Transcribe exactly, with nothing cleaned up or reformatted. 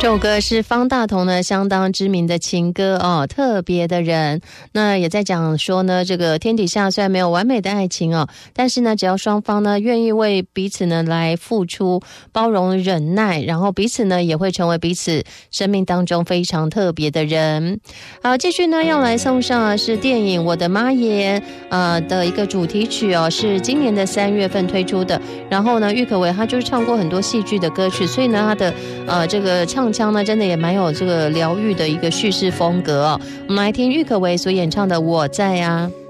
这首歌是方大同呢相当知名的情歌哦，特别的人。那也在讲说呢，这个天底下虽然没有完美的爱情哦，但是呢，只要双方呢愿意为彼此呢来付出、包容、忍耐，然后彼此呢也会成为彼此生命当中非常特别的人。好，继续呢要来送上的是电影《我的妈耶》呃的一个主题曲哦，是今年的三月份推出的。然后呢，郁可唯她就是唱过很多戏剧的歌曲，所以呢，她的呃这个唱腔呢，真的也蛮有这个疗愈的一个叙事风格哦。我们来听郁可唯所演唱的《我在》啊。